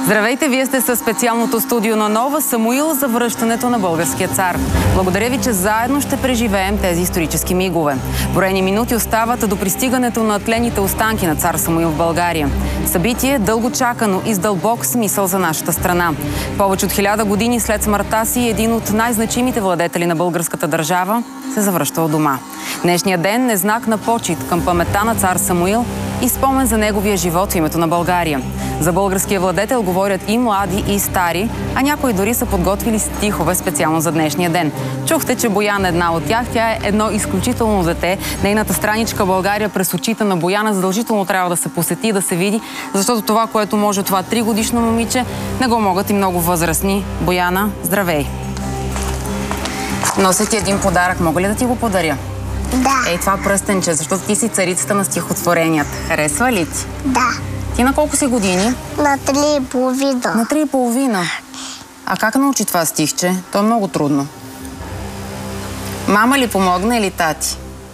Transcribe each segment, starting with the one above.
Здравейте, вие сте със специалното студио на Нова Самуил за връщането на българския цар. Благодаря ви, че заедно ще преживеем тези исторически мигове. Броени минути остават до пристигането на тлените останки на цар Самуил в България. Събитие дълго чакано и с дълбок смисъл за нашата страна. Повече от 1000 години след смъртта си един от най-значимите владетели на българската държава се завръща от дома. Днешният ден е знак на почит към паметта на цар Самуил и спомен за неговия живот в името на България. За българския владетел говорят и млади, и стари, а някои дори са подготвили стихове специално за днешния ден. Чухте, че Бояна е една от тях. Тя е едно изключително дете. Нейната страничка България през очите на Бояна задължително трябва да се посети, да се види, защото това, което може това 3-годишно момиче, не го могат и много възрастни. Бояна, здравей! Нося ти един подарък. Мога ли да ти го подаря? Да. Ей, това пръстенче, защото ти си царицата на стихотворенията. Харесва ли ти? Да. Ти на колко си години? На 3,5. На 3,5. А как научи това стихче? То е много трудно. Мама ли помогна или тати?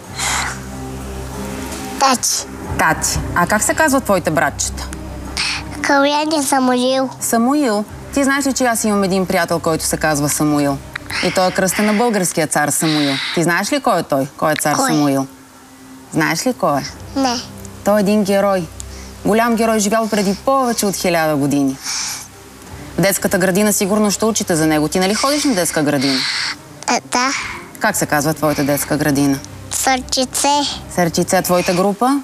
Тати. Тати. А как се казват твоите братчета? Калян и Самуил. Самуил. Ти знаеш ли, че аз имам един приятел, който се казва Самуил? И той е кръстен на българския цар Самуил. Ти знаеш ли кой е той? Кой е цар Самуил? Знаеш ли кой е? Не. Той е един герой. Голям герой, живял преди повече от 1000 години. В детската градина сигурно ще учите за него. Ти нали ходиш на детска градина? Да. Как се казва твоята детска градина? Сърчице. Сърчице. Твоята група?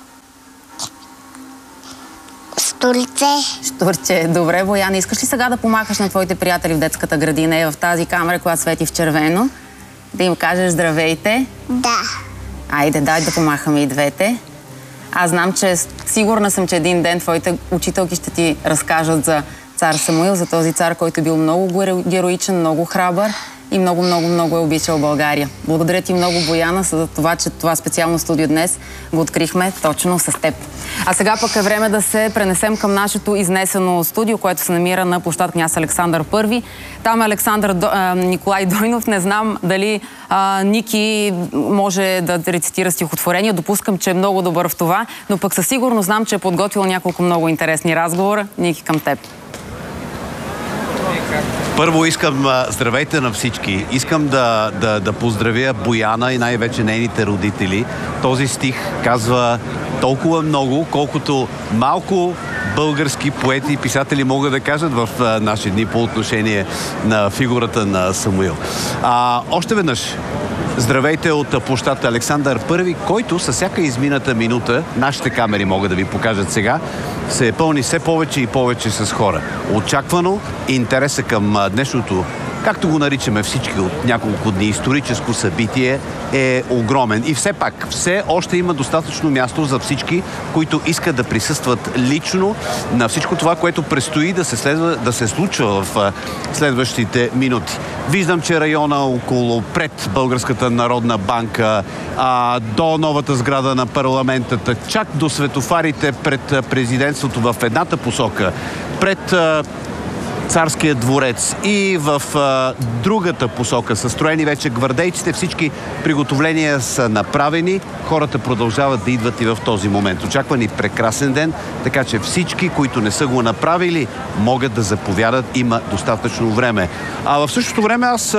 Штурце. Штурче. Добре, Бояна. Искаш ли сега да помахаш на твоите приятели в детската градина в тази камера, която свети в червено? Да им кажеш здравейте? Да. Айде, дай да помахаме и двете. Аз знам, че сигурна съм, че един ден твоите учителки ще ти разкажат за цар Самуил, за този цар, който е бил много героичен, много храбър и много е обичал България. Благодаря ти много, Бояна, за това, че това специално студио днес го открихме точно с теб. А сега пък е време да се пренесем към нашето изнесено студио, което се намира на площад Княз Александър I. Там е Николай Дойнов. Не знам дали Ники може да рецитира стихотворение. Допускам, че е много добър в това, но пък със сигурност знам, че е подготвил няколко много интересни разговора. Ники, към теб. Първо искам здравейте на всички. Искам да поздравя Бояна и най-вече нейните родители. Този стих казва толкова много, колкото малко български поети и писатели могат да кажат в наши дни по отношение на фигурата на Самуил. Още веднъж здравейте от площад Александър I, който със всяка измината минута, нашите камери могат да ви покажат сега, се пълни все повече и повече с хора. Очаквано интереса към днешното, както го наричаме всички от няколко дни, историческо събитие е огромен. И все пак, все още има достатъчно място за всички, които искат да присъстват лично на всичко това, което предстои да се случва в следващите минути. Виждам, че района около пред Българската народна банка, до новата сграда на парламентата, чак до светофарите пред президентството в едната посока, пред Царския дворец и в другата посока са строени вече гвардейците. Всички приготовления са направени. Хората продължават да идват и в този момент. Очаква ни прекрасен ден, така че всички, които не са го направили, могат да заповядат. Има достатъчно време. А в същото време аз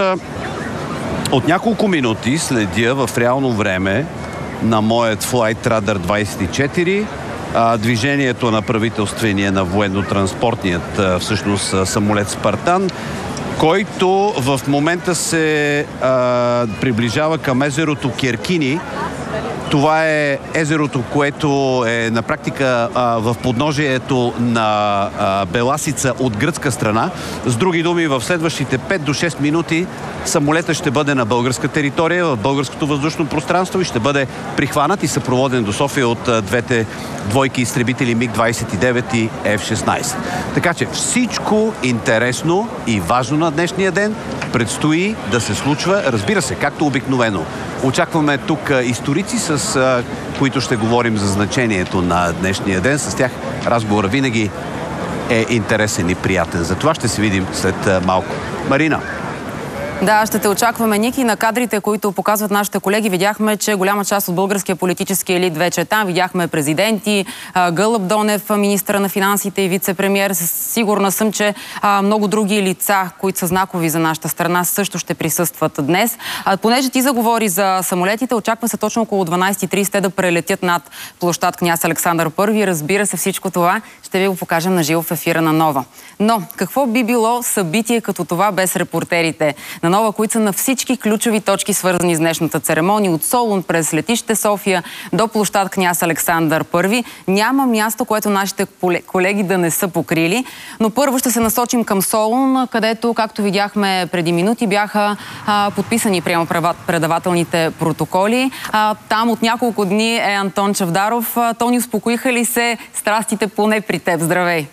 от няколко минути следя в реално време на моят Flight Radar 24 движението на правителствения, на военно-транспортният всъщност самолет Спартан, който в момента се приближава към езерото Керкини. Това е езерото, което е на практика в подножието на Беласица от гръцка страна. С други думи, в следващите 5 до 6 минути самолетът ще бъде на българска територия, в българското въздушно пространство и ще бъде прихванат и съпроводен до София от двете двойки изтребители МиГ-29 и F-16. Така че всичко интересно и важно на днешния ден предстои да се случва, разбира се, както обикновено. Очакваме тук историци, с които ще говорим за значението на днешния ден. С тях разговор винаги е интересен и приятен. За това ще се видим след малко. Марина. Да, ще те очакваме, Ники. На кадрите, които показват нашите колеги, видяхме, че голяма част от българския политически елит вече е там. Видяхме президенти, Гълъб Донев, министъра на финансите и вице-премиер. Сигурна съм, че много други лица, които са знакови за нашата страна, също ще присъстват днес. Понеже ти заговори за самолетите, очаква се точно около 12:30 да прелетят над площад Княз Александър I. Разбира се, всичко това ще ви го покажем на живо в ефира на Нова. Но какво би било събитие като това без репортерите на Нова, които са на всички ключови точки, свързани с днешната церемония, от Солун през летище София до площад Княз Александър I. Няма място, което нашите колеги да не са покрили. Но първо ще се насочим към Солун, където, както видяхме преди минути, бяха подписани приемо-предавателните протоколи. Там от няколко дни е Антон Чавдаров. Тони, успокоиха ли се страстите поне при теб? Здравей!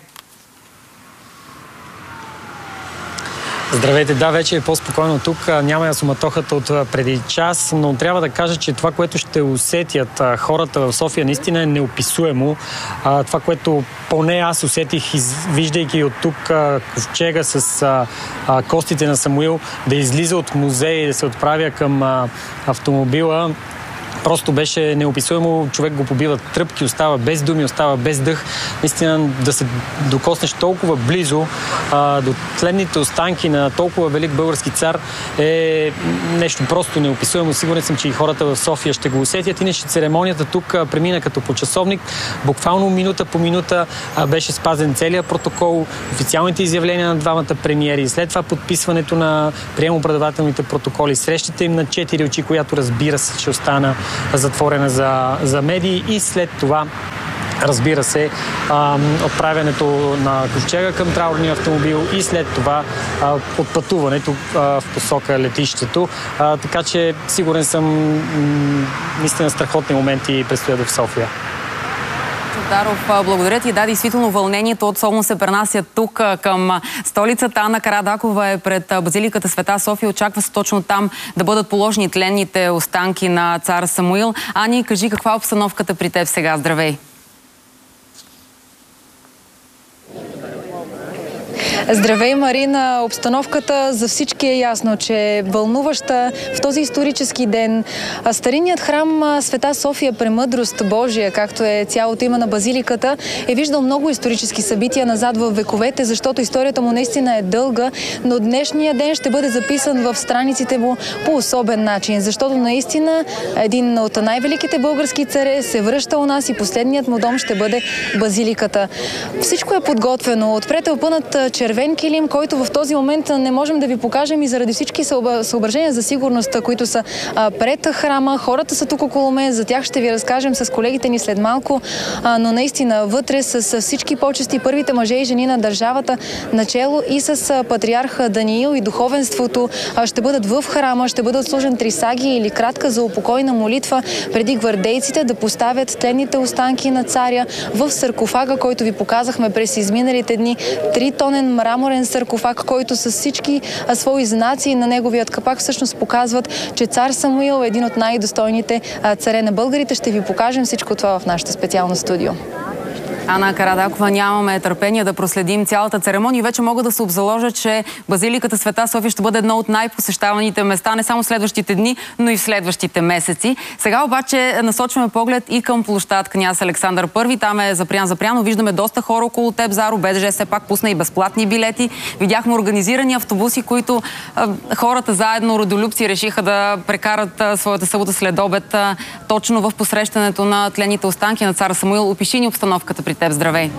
Здравейте, да, вече е по-спокойно тук. Няма я суматохата от преди час, но трябва да кажа, че това, което ще усетят хората в София, наистина е неописуемо. Това, което поне аз усетих, виждайки от тук ковчега с костите на Самуил, да излиза от музея и да се отправя към автомобила, просто беше неописуемо. Човек го побиват тръпки, остава без думи, остава без дъх. Наистина да се докоснеш толкова близо до тленните останки на толкова велик български цар е нещо просто неописуемо. Сигурен съм, че и хората в София ще го усетят. Иначе церемонията тук премина като по часовник. Буквално минута по минута беше спазен целият протокол, официалните изявления на двамата премиери, след това подписването на приемо-предавателните протоколи, срещите им на 4 очи, която разбира се, че остана затворена за медии, и след това, разбира се, отправянето на ковчега към траурния автомобил и след това отпътуването в посока летището. Така че сигурен съм, наистина страхотни моменти предстоят в София. Даров, благодаря ти. Да, действително вълнението от Солун се пренася тук към столицата. Ана Карадакова е пред базиликата Света София. Очаква се точно там да бъдат положени тленните останки на цар Самуил. Ани, кажи каква е обстановката при теб сега? Здравей! Здравей, Марина! Обстановката за всички е ясно, че е вълнуваща в този исторически ден. Старинният храм Света София Премъдрост Божия, както е цялото име на базиликата, е виждал много исторически събития назад в вековете, защото историята му наистина е дълга, но днешния ден ще бъде записан в страниците му по особен начин, защото наистина един от най-великите български царе се връща у нас и последният му дом ще бъде базиликата. Всичко е подготвено. Отпред е опънат червен килим, който в този момент не можем да ви покажем и заради всички съображения за сигурност, които са пред храма. Хората са тук около мен, за тях ще ви разкажем с колегите ни след малко, но наистина вътре с всички почести, първите мъже и жени на държавата начело и с патриарха Даниил и духовенството ще бъдат в храма, ще бъдат служен трисагия или кратка за упокойна молитва преди гвардейците да поставят тленните останки на царя в саркофага, който ви показахме през изминалите дни. 3-тонен мраморен саркофаг, който с всички свои знаци на неговият капак всъщност показват, че цар Самуил е един от най-достойните царе на българите. Ще ви покажем всичко това в нашето специално студио. Ана Карадакова, нямаме търпение да проследим цялата церемония. Вече мога да се обзаложа, че базиликата Света София ще бъде едно от най-посещаваните места, не само следващите дни, но и в следващите месеци. Сега обаче насочваме поглед и към площад Княз Александър I. Там е запряно. Виждаме доста хора около теб, Заро. БДЖ все пак пусна и безплатни билети. Видяхме организирани автобуси, които хората заедно, родолюбци, решиха да прекарат своята събота след обед точно в посрещането на тленните останки на цар Самуил. Опиши ни обстановката при теб. Здравей!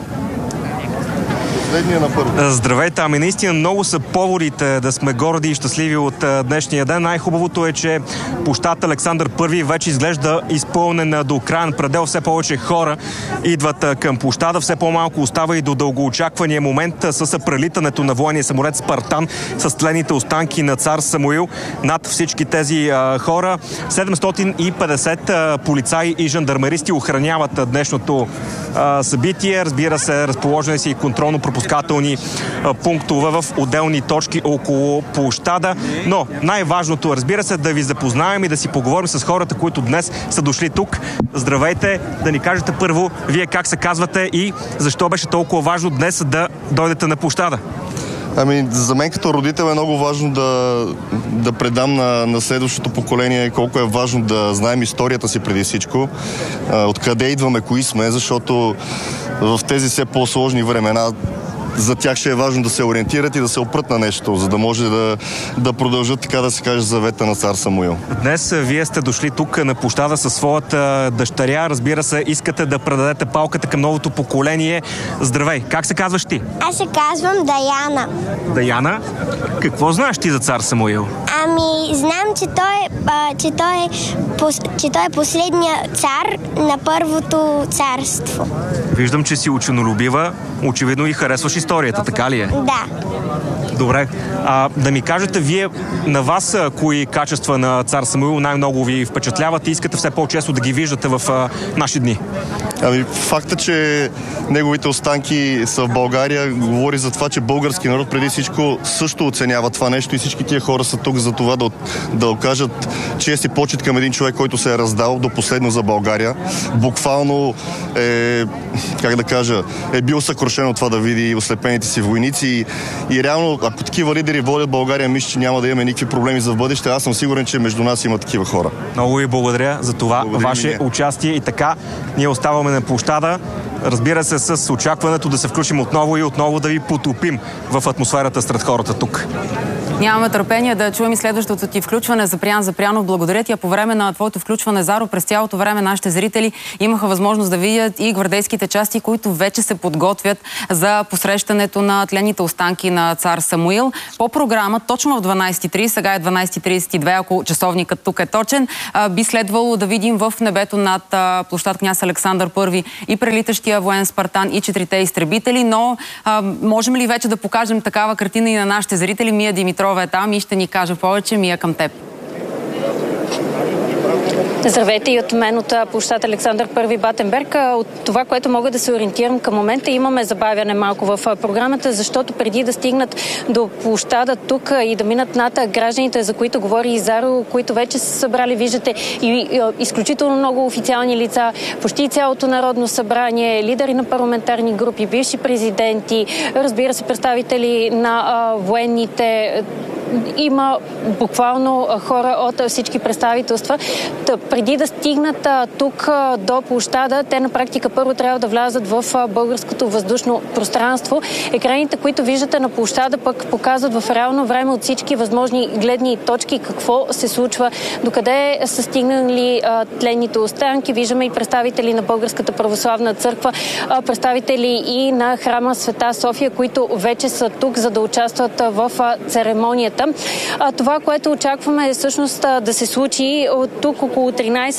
Здравейте! Ами наистина много са поводите да сме горди и щастливи от днешния ден. Най-хубавото е, че площад Александър I вече изглежда изпълнен до краен предел. Все повече хора идват към площада. Все по-малко остава и до дългоочаквания момент с прелитането на военния самолет Спартан с тленните останки на цар Самуил. Над всички тези хора 750 полицаи и жандармеристи охраняват днешното събитие. Разбира се, разположени си и контролно-пропускателни пунктове в отделни точки около площада. Но най-важното, разбира се, да ви запознаем и да си поговорим с хората, които днес са дошли тук. Здравейте! Да ни кажете първо, вие как се казвате и защо беше толкова важно днес да дойдете на площада? За мен като родител е много важно да предам на следващото поколение колко е важно да знаем историята си преди всичко, откъде идваме, кои сме, защото в тези все по-сложни времена за тях ще е важно да се ориентират и да се опрат на нещо, за да може да продължат, така да се каже, завета на цар Самуил. Днес вие сте дошли тук на площада със своята дъщеря. Разбира се, искате да предадете палката към новото поколение. Здравей! Как се казваш ти? Аз се казвам Даяна. Даяна? Какво знаеш ти за цар Самуил? Знам, че той е последният цар на първото царство. Виждам, че си ученолюбива. Очевидно и харесваш историята, така ли е? Да. Добре. Да ми кажете, вие на вас кои качества на цар Самуил най-много ви впечатляват и искате все по-често да ги виждате в наши дни? Факта, че неговите останки са в България, говори за това, че български народ преди всичко също оценява това нещо и всички тия хора са тук за това да окажат чест и почет към един човек, който се е раздал до последно за България. Буквално е бил съкрушен от това да види ослепените си войници и реално, ако такива лидери водят България, мисля, че няма да имаме никакви проблеми за в бъдеще. Аз съм сигурен, че между нас има такива хора. Много ви благодаря за това ваше участие и така ние оставаме на площада. Разбира се, с очакването да се включим отново и отново да ви потопим в атмосферата сред хората тук. Нямаме търпение да чуем и следващото ти включване. Запрян Запрянов, благодаря ти. А по време на твоето включване, Заро, през цялото време нашите зрители имаха възможност да видят и гвардейските части, които вече се подготвят за посрещането на тленните останки на цар Самуил. По програма, точно в 12:30, сега е 12:32, ако часовникът тук е точен, би следвало да видим в небето над площад Княз Александър I и прелитащия воен Спартан и 4-те изтребители, но можем ли вече да покажем такава картина и на нашите зрители? Мия Димитрова е там и ще ни каже повече. Мия, към теб. Здравейте и от мен от площад Александър I Батенберг. От това, което мога да се ориентирам към момента, имаме забавяне малко в програмата, защото преди да стигнат до площада тук и да минат над гражданите, за които говори и Заро, които вече са събрали, виждате, и изключително много официални лица, почти цялото Народно събрание, лидери на парламентарни групи, бивши президенти, разбира се, представители на военните. Има буквално хора от всички представителства. Преди да стигнат тук до площада, те на практика първо трябва да влязат в българското въздушно пространство. Екраните, които виждате на площада, пък показват в реално време от всички възможни гледни точки какво се случва, докъде са стигнали тленните останки. Виждаме и представители на Българската православна църква, представители и на храма Света София, които вече са тук, за да участват в церемонията. Това, което очакваме е всъщност да се случи от тук около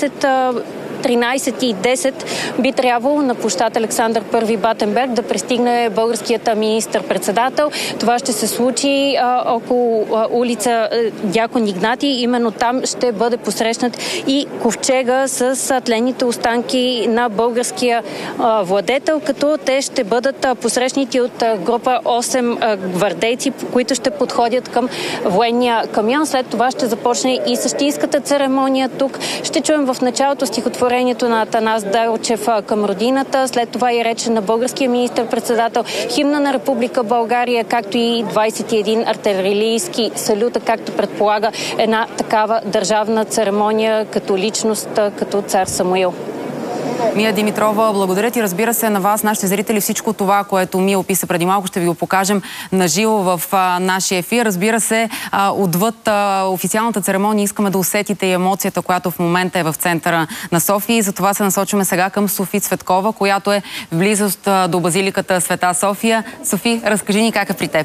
13:10 би трябвало на площад Александър I Батенберг да пристигне българският министър-председател. Това ще се случи около улица Дякон Игнати. Именно там ще бъде посрещнат и ковчега с тленните останки на българския владетел, като те ще бъдат посрещнати от група 8 гвардейци, които ще подходят към военния камион. След това ще започне и същинската церемония тук. Ще чуем в началото стихотворението на Атанас Делчев към родината, след това и рече на българския министър-председател, химна на Република България, както и 21 артилерийски салюта, както предполага една такава държавна церемония като личност, като цар Самуил. Мия Димитрова, благодаря ти. Разбира се, на вас, нашите зрители, всичко това, което Мия описа преди малко, ще ви го покажем на живо в нашия ефир. Разбира се, отвъд официалната церемония искаме да усетите и емоцията, която в момента е в центъра на София. И затова се насочваме сега към Софи Цветкова, която е в близост до базиликата Света София. Софи, разкажи ни как е при теб.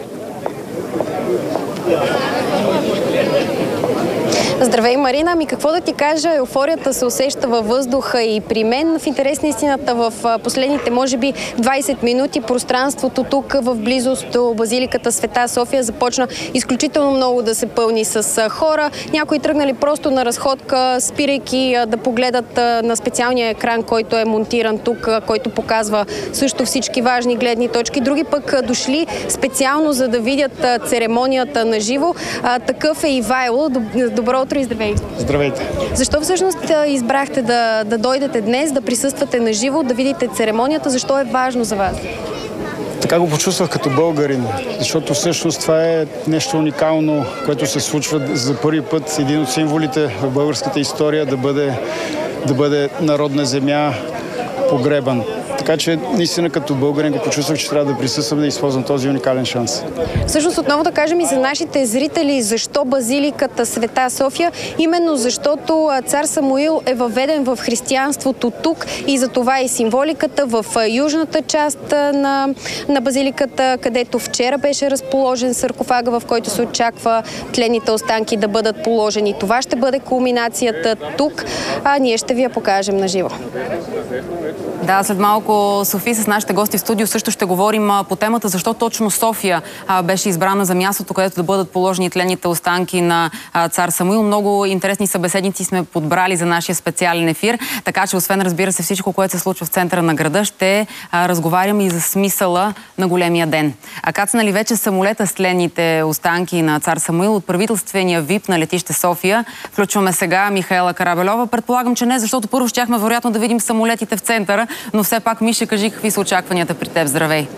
Здравей, Марина. Какво да ти кажа, еуфорията се усеща във въздуха и при мен. В интерес на истината, в последните, може би, 20 минути пространството тук в близост до базиликата Света София започна изключително много да се пълни с хора. Някои тръгнали просто на разходка, спирайки да погледат на специалния екран, който е монтиран тук, който показва също всички важни гледни точки. Други пък дошли специално, за да видят церемонията на живо. Такъв е Ивайло. Добро утро и здравей! Здравейте! Защо всъщност избрахте да дойдете днес, да присъствате на живо, да видите церемонията? Защо е важно за вас? така го почувствах като българин, защото всъщност това е нещо уникално, което се случва за първи път. Един от символите в българската история да бъде народна земя погребан. Така че наистина като българин го почувствах, че трябва да присъствам да използвам този уникален шанс. Всъщност отново да кажем и за нашите зрители защо базиликата Света София. Именно защото цар Самуил е въведен в християнството тук и за това и символиката в южната част на базиликата, където вчера беше разположен саркофага, в който се очаква тленните останки да бъдат положени. Това ще бъде кулминацията тук, а ние ще ви я покажем на живо. Да, след малко, Софи, с нашите гости в студио също ще говорим по темата защо точно София беше избрана за мястото, където да бъдат положени тленните останки на цар Самуил. Много интересни събеседници сме подбрали за нашия специален ефир, така че освен, разбира се, всичко, което се случва в центъра на града, ще разговаряме и за смисъла на големия ден. А кацнали вече самолета с тленните останки на цар Самуил от правителствения ВИП на летище София. Включваме сега Михаела Карабельова. Предполагам, че не, защото първо щяхме вероятно да видим самолетите в центъра, но все пак, Миша, кажи какви са очакванията при теб. Здравей!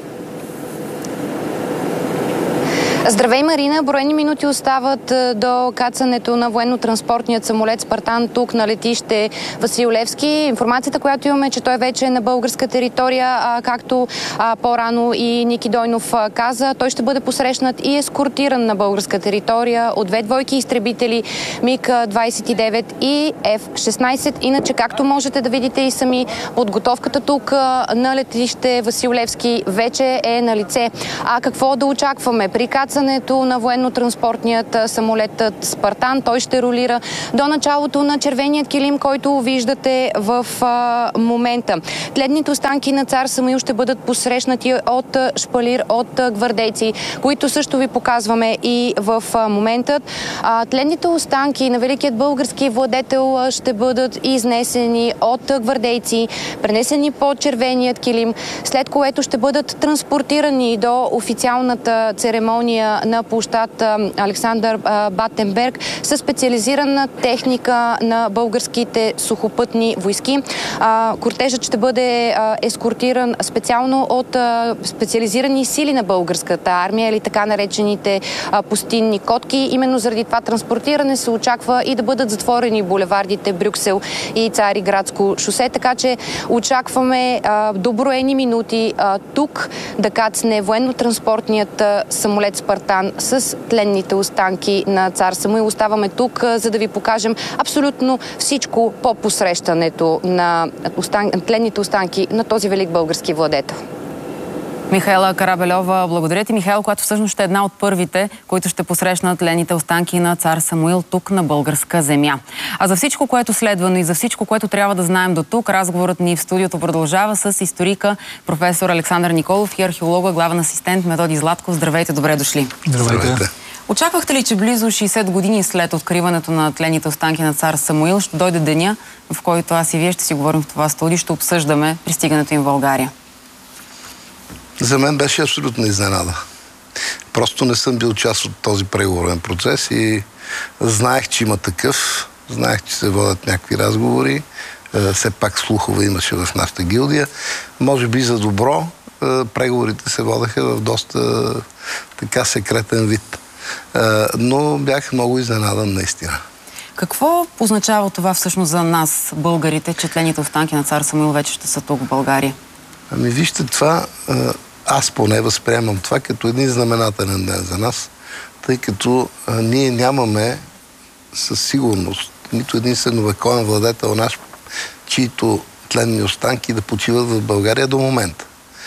Здравей, Марина! Броени минути остават до кацането на военно-транспортният самолет Спартан тук на летище Васил Левски. Информацията, която имаме, че той вече е на българска територия, както по-рано и Ники Дойнов каза. Той ще бъде посрещнат и ескортиран на българска територия от две двойки изтребители МиГ-29 и F-16. Иначе, както можете да видите и сами, подготовката тук на летище Васил Левски вече е на лице. А какво да очакваме? При кацането на военно-транспортният самолет Спартан, той ще ролира до началото на червеният килим, който виждате в момента. Тленните останки на цар Самуил ще бъдат посрещнати от шпалир, от гвардейци, които също ви показваме и в момента. Тленните останки на великият български владетел ще бъдат изнесени от гвардейци, пренесени по червеният килим, след което ще бъдат транспортирани до официалната церемония на площад Александър Батенберг със специализирана техника на българските сухопътни войски. Кортежът ще бъде ескортиран специално от специализирани сили на българската армия или така наречените пустинни котки. Именно заради това транспортиране се очаква и да бъдат затворени булевардите Брюксел и Цариградско шосе, така че очакваме до броени минути тук да кацне военно-транспортният самолет Спартан с тленните останки на цар Самуил. Оставаме тук, за да ви покажем абсолютно всичко по посрещането на тленните останки на този велик български владетел. Михаела Карабельова, благодаря ти, Михаела, която всъщност ще е една от първите, които ще посрещнат тленните останки на цар Самуил тук на българска земя. А за всичко, което следва, но и за всичко, което трябва да знаем до тук, разговорът ни в студиото продължава с историка професор Александър Николов и археолога, главен асистент Методи Златков. Здравейте, добре дошли. Здравейте. Очаквахте ли, че близо 60 години след откриването на тленните останки на цар Самуил ще дойде деня, в който аз и вие ще си говорим в това студио, ще обсъждаме пристигането им в България? За мен беше абсолютно изненада. Просто не съм бил част от този преговорен процес и знаех, че има такъв, знаех, че се водят някакви разговори, все пак слухове имаше в нашата гилдия. Може би за добро преговорите се водеха в доста така секретен вид. Но бях много изненадан наистина. Какво означава това всъщност за нас, българите, че тленните останки на цар Самуил вече ще са тук в България? Ами вижте, това, аз поне възприемам това като един знаменателен ден за нас, тъй като ние нямаме със сигурност нито един средновековен владетел наш, чието тленни останки да почиват в България до момента.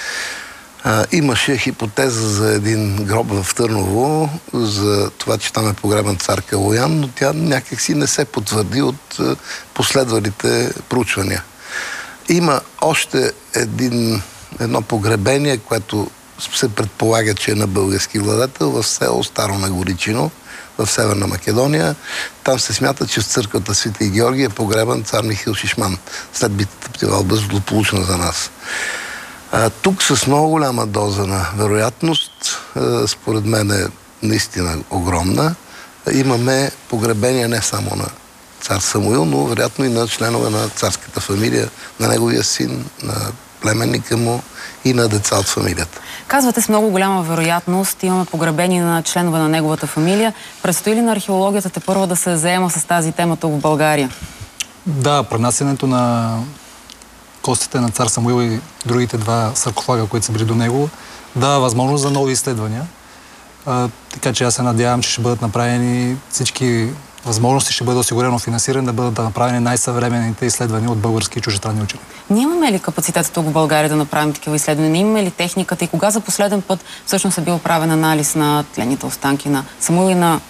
Имаше хипотеза за един гроб в Търново, за това, че там е погребан цар Калоян, но тя някакси не се потвърди от последвалите проучвания. Има още едно погребение, което се предполага, че е на български владетел в село Старо Нагоричино, в Северна Македония. Там се смята, че в църквата Свети Георги е погребан цар Михаил Шишман след битката при Алба, злополучна за нас. Тук с много голяма доза на вероятност, според мен е наистина огромна, имаме погребение не само на цар Самуил, но вероятно и на членове на царската фамилия, на неговия син, на племенника му и на деца от фамилията. Казвате с много голяма вероятност, имаме погребени на членове на неговата фамилия. Предстои ли на археологията тепърва да се заема с тази тема тук в България? Да, пренасянето на костите на цар Самуил и другите два саркофага, които са били до него, дава възможност за нови изследвания. Така че аз се надявам, че ще бъдат направени всички възможности, ще бъде осигурено финансиране да бъдат направени най-съвременните изследвания от български и чуждестранни учени. Ние имаме ли капацитета тук в България да направим такива изследвания? Ние имаме ли техниката и кога за последен път всъщност е бил правен анализ на тлените останки на Самуил и на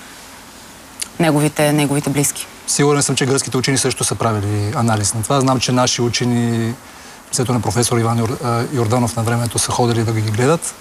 неговите близки? Сигурен съм, че гръцките учени също са правили анализ на това. Знам, че наши учени, след на професор Иван Йорданов на времето, са ходили да ги гледат.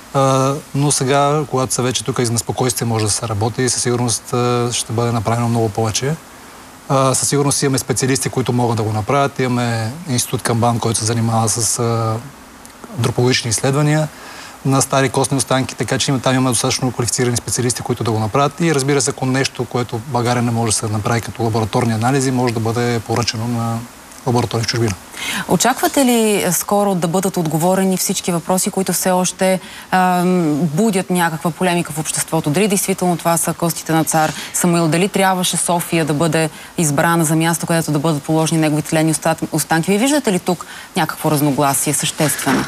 Но сега, когато са вече тук и на спокойствие може да се работи и със сигурност ще бъде направено много повече. Със сигурност имаме специалисти, които могат да го направят. Имаме институт Камбан, който се занимава с антропологични изследвания на стари костни останки, така че там има достатъчно квалифицирани специалисти, които да го направят. И разбира се, ако нещо, което България не може да се направи като лабораторни анализи, може да бъде поръчено на лаборатория в чужбина. Очаквате ли скоро да бъдат отговорени всички въпроси, които все още будят някаква полемика в обществото? Дали действително това са костите на цар Самуил? Дали трябваше София да бъде избрана за място, където да бъдат положени неговите тлени останки? Вие виждате ли тук някакво разногласие съществено?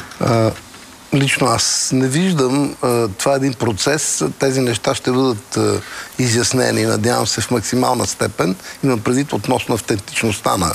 Лично аз не виждам. Това е един процес. Тези неща ще бъдат изяснени, надявам се, в максимална степен. Имам предвид относно автентичността на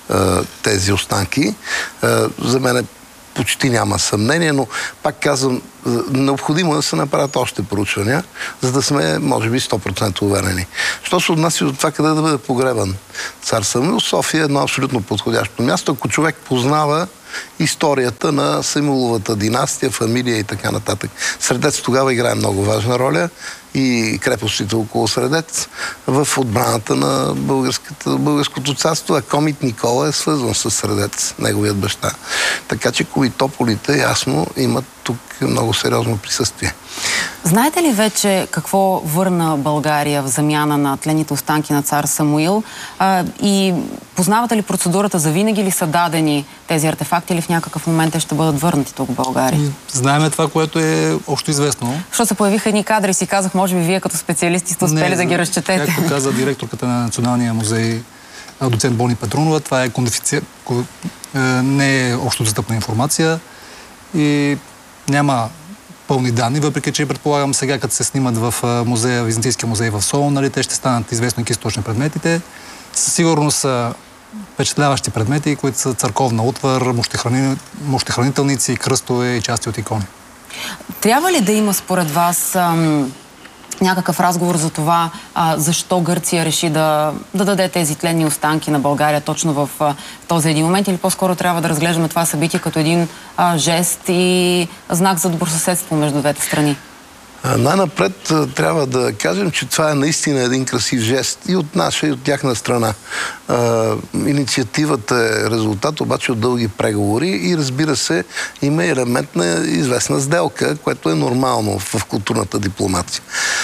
тези останки. За мен почти няма съмнение, но пак казвам, необходимо е да се направят още проучвания, за да сме, може би, 100% уверени. Що се отнася до това, къде да бъде погребан цар Самуил, София е едно абсолютно подходящо място, ако човек познава историята на Самуиловата династия, фамилия и така нататък. Средец тогава играе много важна роля и крепостите около Средец в отбраната на българското царство, а Комит Никола е свързан с Средец, неговият баща. Така че комитополите ясно имат тук много сериозно присъствие. Знаете ли вече какво върна България в замяна на тлените останки на цар Самуил? И познавате ли процедурата? За винаги ли са дадени тези артефакти или в някакъв момент те ще бъдат върнати тук в България? Знаеме това, което е общо известно. Защото се появиха едни кадри и си казах, може би вие като специалисти сте успели да ги разчетете. Както каза директорката на Националния музей, доцент Бони Петрунова, това е не е общо достъпна информация и няма пълни данни, въпреки че предполагам сега, като се снимат в музея, Византийския музей в Солун, нали, те ще станат известни източни предметите. Със сигурност са впечатляващи предмети, които са църковна утвар, мощехранителници, кръстове и части от икони. Трябва ли да има според вас някакъв разговор за това, защо Гърция реши да даде тези тленни останки на България точно в този един момент, или по-скоро трябва да разглеждаме това събитие като един жест и знак за добросъседство между двете страни? Най-напред трябва да кажем, че това е наистина един красив жест и от наша, и от тяхна страна. Инициативата е резултат обаче от дълги преговори и разбира се, има елемент на известна сделка, което е нормално в културната дипломация.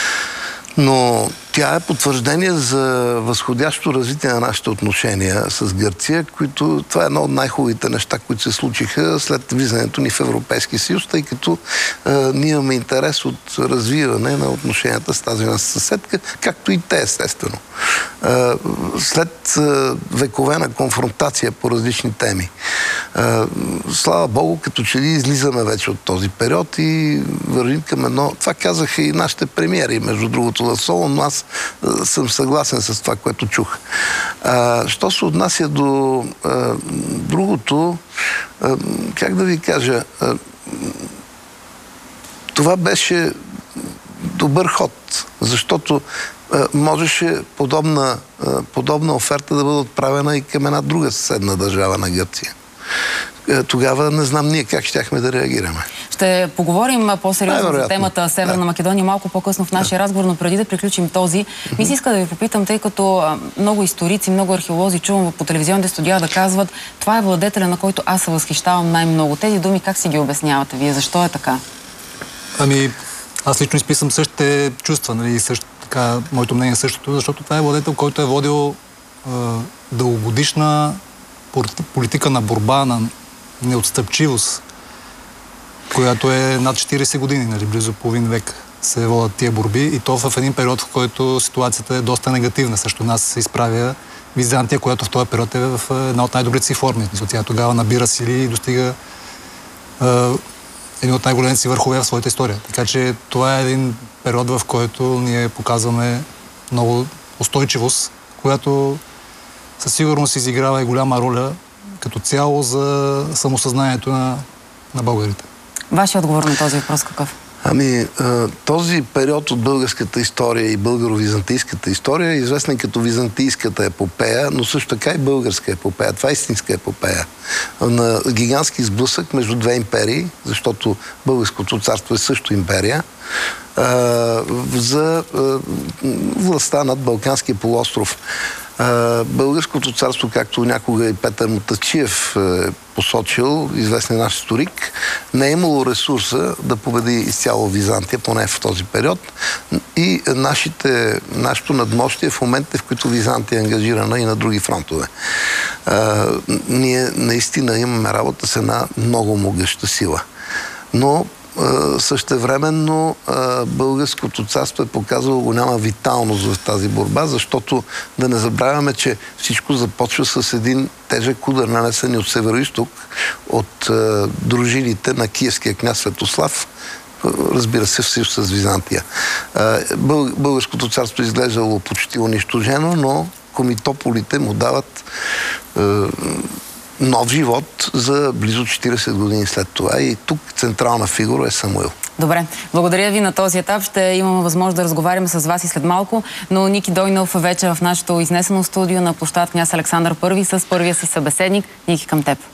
Но тя е потвърждение за възходящо развитие на нашите отношения с Гърция, това е едно от най-хубавите неща, които се случиха след влизането ни в Европейския съюз, тъй като ние имаме интерес от развиване на отношенията с тази нас съседка, както и те, естествено. След векове на конфронтация по различни теми. Слава Богу, като че ли излизаме вече от този период и вървим към едно... Това казаха и нашите премиери, между другото, в Солун, но аз съм съгласен с това, което чух. Що се отнася до другото, как да ви кажа, това беше добър ход, защото можеше подобна оферта да бъде отправена и към една друга съседна държава на Гърция. Тогава не знам ние как щяхме да реагираме. Ще поговорим по-сериозно за темата Северна Македония малко по-късно в нашия разговор, но преди да приключим този, ми се иска да ви попитам, тъй като много историци, много археолози чувам по телевизионните студия да казват, това е владетеля, на който аз се възхищавам най-много. Тези думи как си ги обяснявате вие? Защо е така? Аз лично изписам същите чувства, нали, така, моето мнение е същото, защото това е владетел, който е водил дългогодишна политика на борба, на неотстъпчивост която е над 40 години, нали, близо половин век се водят тия борби и то в един период, в който ситуацията е доста негативна. Също нас се изправя Византия, която в този период е в една от най-добрите си форми. Тя тогава набира сили и достига един от най-големите си върхове в своята история. Така че това е един период, в който ние показваме много устойчивост, която със сигурност изиграва и голяма роля като цяло за самосъзнанието на българите. Вашия отговор на този въпрос какъв? Този период от българската история и българо-византийската история е известен като византийската епопея, но също така и българска епопея. Това е истинска епопея. На гигантски сблъсък между две империи, защото българското царство е също империя, за властта над Балканския полуостров. Българското царство, както някога и Петър Мутафчиев е посочил, известен наш историк, не е имало ресурса да победи изцяло Византия, поне в този период. И нашето надмощие в момента, в които Византия е ангажирана и на други фронтове. Ние наистина имаме работа с една много могъща сила. Но същевременно българското царство е показало голяма виталност в тази борба, защото да не забравяме, че всичко започва с един тежък удар, нанесен от северо-исток, от дружините на киевския княз Светослав, разбира се, в съюз с Византия. Българското царство изглеждало почти унищожено, но комитополите му дават нов живот за близо 40 години след това. И тук централна фигура е Самуил. Добре. Благодаря ви на този етап. Ще имаме възможност да разговаряме с вас и след малко, но Ники Дойнов вече в нашето изнесено студио на площад Княз Александър I с първия си събеседник. Ники, към теб.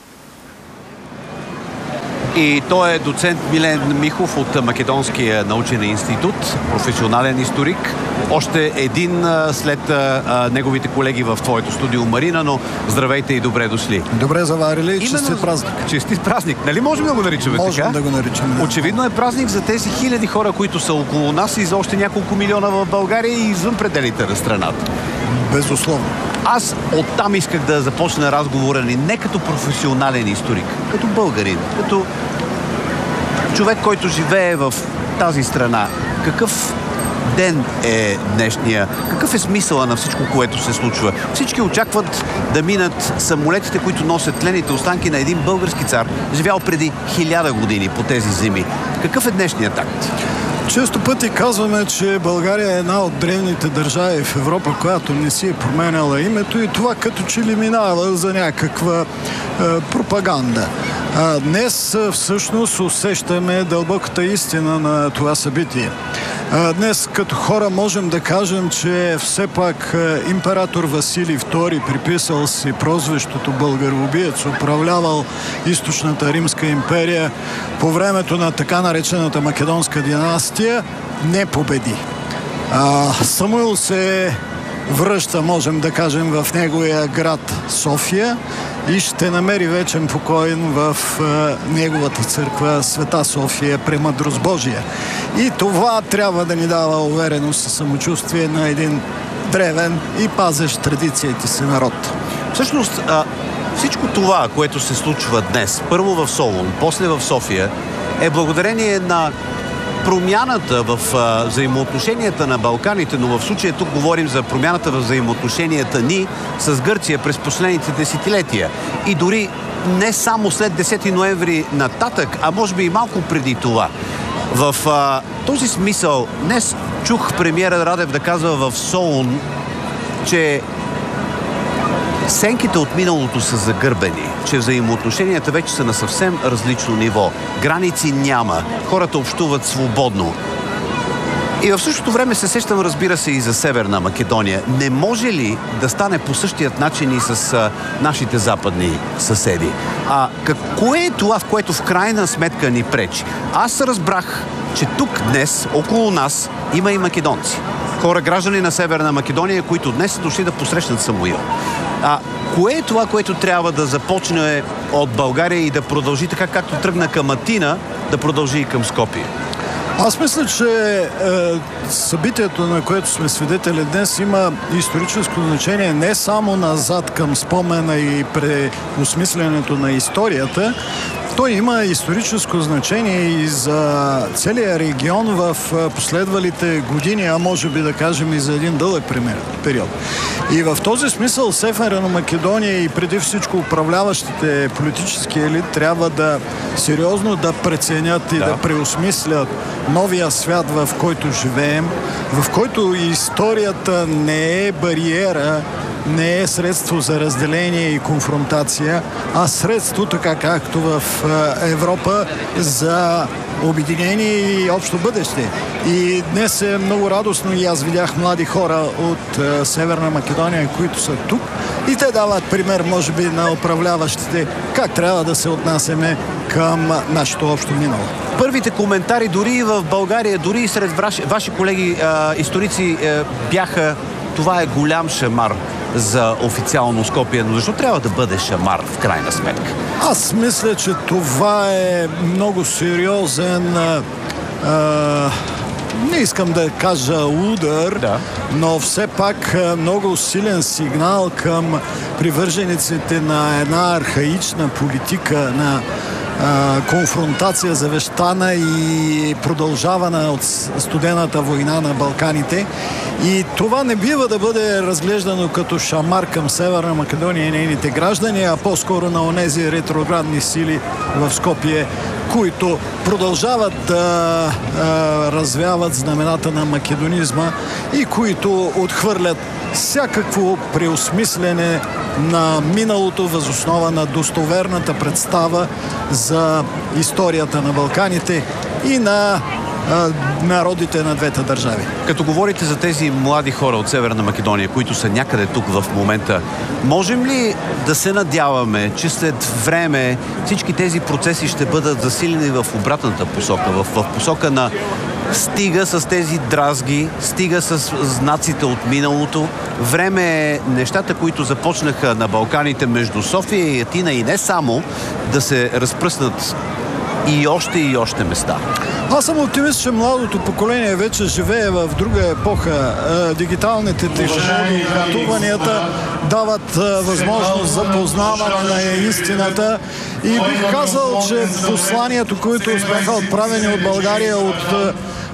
И той е доцент Милен Михов от Македонския научен институт, професионален историк. Още един след неговите колеги в твоето студио, Марина, но здравейте и добре дошли. Добре заварили и честит празник. Честит празник. Нали можем да го наричаме така? Можем да го наричаме. Очевидно е празник за тези хиляди хора, които са около нас и за още няколко милиона в България и извън пределите на страната. Безусловно. Аз оттам исках да започна разговора ни не като професионален историк, като българин, като човек, който живее в тази страна. Какъв ден е днешния? Какъв е смисъла на всичко, което се случва? Всички очакват да минат самолетите, които носят тлените останки на един български цар, живял преди 1000 години по тези земи. Какъв е днешният акт? Често пъти казваме, че България е една от древните държави в Европа, която не си е променяла името и това като че ли минава за някаква пропаганда. Днес всъщност усещаме дълбоката истина на това събитие. Днес като хора можем да кажем, че все пак император Василий II, приписал си прозвището българоубиец, управлявал източната Римска империя по времето на така наречената Македонска династия, не победи. Самуил се връща, можем да кажем, в неговия град София и ще намери вечен покой в неговата църква Света София, Премъдрост Божия. И това трябва да ни дава увереност и самочувствие на един древен и пазещ традициите си народ. Всъщност, всичко това, което се случва днес, първо в Солун, после в София, е благодарение на промяната в взаимоотношенията на Балканите, но в случая тук говорим за промяната в взаимоотношенията ни с Гърция през последните десетилетия. И дори не само след 10 ноември нататък, а може би и малко преди това. В този смисъл днес чух премиера Радев да казва в Солун, че сенките от миналото са загърбени, че взаимоотношенията вече са на съвсем различно ниво. Граници няма, хората общуват свободно. И в същото време се сещам, разбира се, и за Северна Македония. Не може ли да стане по същият начин и с нашите западни съседи? Кое е това, в което в крайна сметка ни пречи? Аз разбрах, че тук днес, около нас, има и македонци. Хора, граждани на Северна Македония, които днес са дошли да посрещнат Самуил. Кое е това, което трябва да започне от България и да продължи така, както тръгна към Атина, да продължи и към Скопие? Аз мисля, че събитието, на което сме свидетели днес, има историческо значение не само назад към спомена и преосмисленето на историята, Той има историческо значение и за целия регион в последвалите години, а може би да кажем и за един дълъг период. И в този смисъл Северна Македония и преди всичко управляващите политически елит трябва да сериозно да преценят и да преосмислят новия свят, в който живеем, в който историята не е бариера, не е средство за разделение и конфронтация, а средство, така както в Европа, за обединение и общо бъдеще. И днес е много радостно и аз видях млади хора от Северна Македония, които са тук и те дават пример, може би, на управляващите как трябва да се отнасяме към нашето общо минало. Първите коментари дори и в България, дори и сред ваши колеги историци бяха: това е голям шамар за официално Скопие, но защо трябва да бъде шамар в крайна сметка? Аз мисля, че това е много сериозен, не искам да кажа удар, но все пак много силен сигнал към привържениците на една архаична политика на конфронтация завещана и продължавана от студената война на Балканите. И това не бива да бъде разглеждано като шамар към Северна Македония и нейните граждани, а по-скоро на онези ретроградни сили в Скопие, които продължават да развяват знамената на македонизма и които отхвърлят всякакво преосмислене на миналото въз основа на достоверната представа за историята на Балканите и на народите на двете държави. Като говорите за тези млади хора от Северна Македония, които са някъде тук в момента, можем ли да се надяваме, че след време всички тези процеси ще бъдат засилени в обратната посока, в посока на стига с тези дразги, стига с знаците от миналото? Време е нещата, които започнаха на Балканите между София и Атина и не само, да се разпръснат и още места. Аз съм оптимист, че младото поколение вече живее в друга епоха. Дигиталните технологии и пътуванията дават възможност за познаване на истината и бих казал, че посланието, които бяха отправени от България, от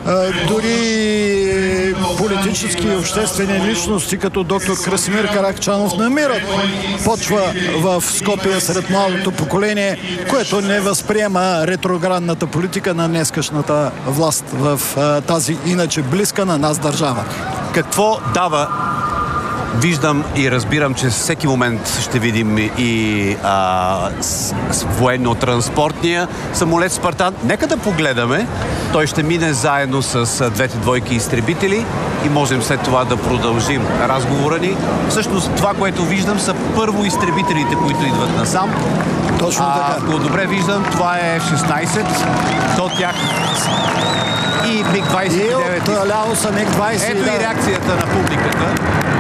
дори политически и обществени личности, като доктор Красимир Каракчанов, намират почва в Скопие сред младото поколение, което не възприема ретроградната политика на днескашната власт в тази иначе близка на нас държава. Какво дава? Виждам и разбирам, че всеки момент ще видим и военно-транспортния самолет Спартан. Нека да погледаме. Той ще мине заедно с двете двойки изтребители и можем след това да продължим разговора ни. Всъщност това, което виждам, са първо изтребителите, които идват насам. Точно така. Ако добре виждам, това е F-16. До тях и МиГ-29. И от ляво са МиГ-29. Ето и реакцията на публиката.